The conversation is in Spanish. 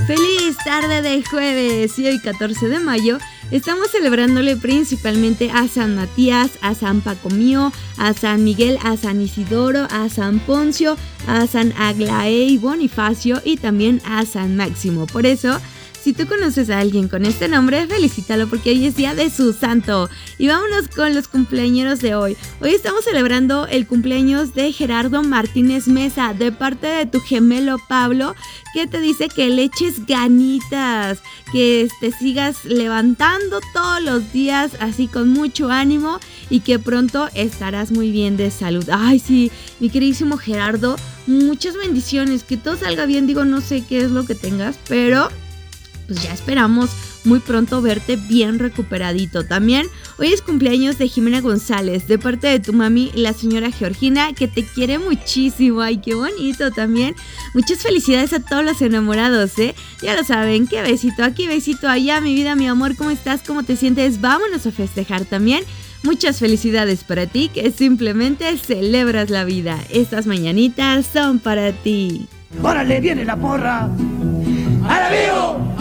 Feliz tarde de jueves y hoy 14 de mayo estamos celebrándole principalmente a San Matías, a San Pacomio, a San Miguel, a San Isidoro, a San Poncio, a San Aglaé y Bonifacio y también a San Máximo. Por eso, si tú conoces a alguien con este nombre, felicítalo porque hoy es día de su santo. Y vámonos con los cumpleañeros de hoy. Hoy estamos celebrando el cumpleaños de Gerardo Martínez Mesa, de parte de tu gemelo Pablo, que te dice que le eches ganitas, que te sigas levantando todos los días así con mucho ánimo y que pronto estarás muy bien de salud. Ay, sí, mi queridísimo Gerardo, muchas bendiciones, que todo salga bien. Digo, no sé qué es lo que tengas, pero pues ya esperamos muy pronto verte bien recuperadito. También hoy es cumpleaños de Jimena González, de parte de tu mami, la señora Georgina, que te quiere muchísimo. Ay, qué bonito también. Muchas felicidades a todos los enamorados, ¿eh? Ya lo saben, qué besito aquí, besito allá, mi vida, mi amor, ¿cómo estás? ¿Cómo te sientes? Vámonos a festejar también. Muchas felicidades para ti, que simplemente celebras la vida. Estas mañanitas son para ti. ¡Órale, viene la porra! ¡A la vivo!